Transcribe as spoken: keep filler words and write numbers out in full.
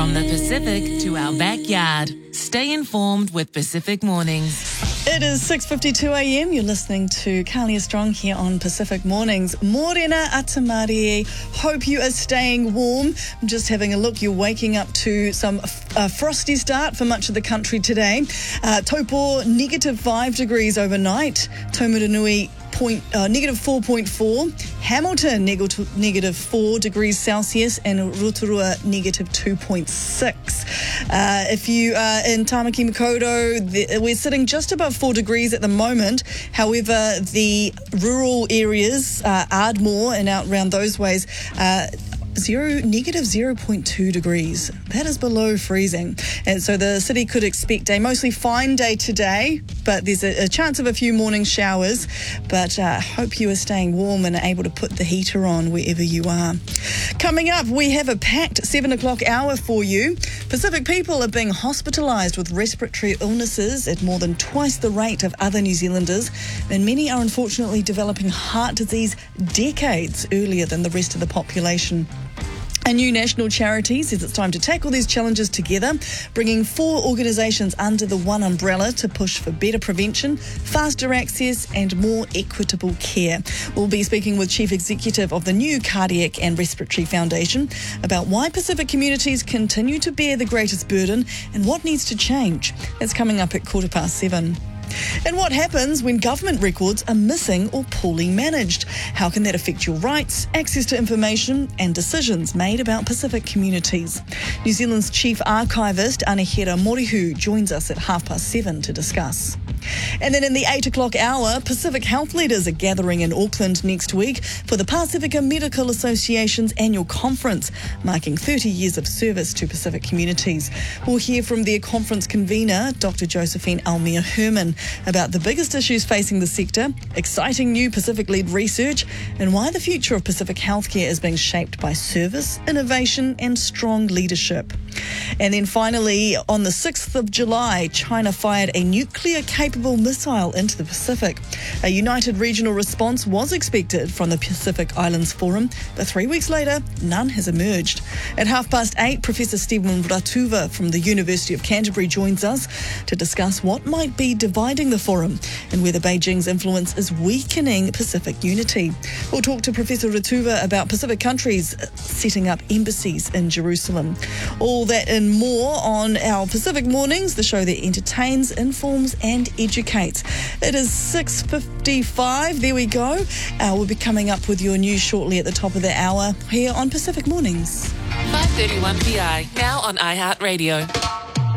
From the Pacific to our backyard. Stay informed with Pacific Mornings. It is six fifty-two a m. You're listening to Kalia Strong here on Pacific Mornings. Morena Atamari. Hope you are staying warm. I'm just having a look. You're waking up to some uh, frosty start for much of the country today. Uh, Taupo, negative five degrees overnight. Taumarunui, Point, uh, negative four point four, Hamilton negative, negative four degrees Celsius, and Rotorua negative two point six. Uh, if you are in Tamaki Makaurau, the, we're sitting just above four degrees at the moment. However, the rural areas, uh, Ardmore and out around those ways, uh, Zero, negative zero point two degrees. That is below freezing. And so the city could expect a mostly fine day today, but there's a, a chance of a few morning showers. But I uh, hope you are staying warm and able to put the heater on wherever you are. Coming up, we have a packed seven o'clock hour for you. Pacific people are being hospitalised with respiratory illnesses at more than twice the rate of other New Zealanders, and many are unfortunately developing heart disease decades earlier than the rest of the population. A new national charity says it's time to tackle these challenges together, bringing four organisations under the one umbrella to push for better prevention, faster access and more equitable care. We'll be speaking with Chief Executive of the new Cardiac and Respiratory Foundation about why Pacific communities continue to bear the greatest burden and what needs to change. That's coming up at quarter past seven. And what happens when government records are missing or poorly managed? How can that affect your rights, access to information and decisions made about Pacific communities? New Zealand's Chief Archivist, Anahera Morihu, joins us at half past seven to discuss. And then in the eight o'clock hour, Pacific health leaders are gathering in Auckland next week for the Pacifica Medical Association's annual conference, marking thirty years of service to Pacific communities. We'll hear from their conference convener, Doctor Josephine Almia Herman, about the biggest issues facing the sector, exciting new Pacific-led research, and why the future of Pacific healthcare is being shaped by service, innovation and strong leadership. And then finally, on the sixth of July, China fired a nuclear-capable missile into the Pacific. A united regional response was expected from the Pacific Islands Forum, but three weeks later, none has emerged. At half past eight, Professor Stephen Ratuva from the University of Canterbury joins us to discuss what might be dividing the forum and whether Beijing's influence is weakening Pacific unity. We'll talk to Professor Ratuva about Pacific countries setting up embassies in Jerusalem. All that and more on our Pacific Mornings, the show that entertains, informs and educates. It is six fifty-five. There we go. Uh, we'll be coming up with your news shortly at the top of the hour here on Pacific Mornings. five thirty-one P I, now on iHeartRadio.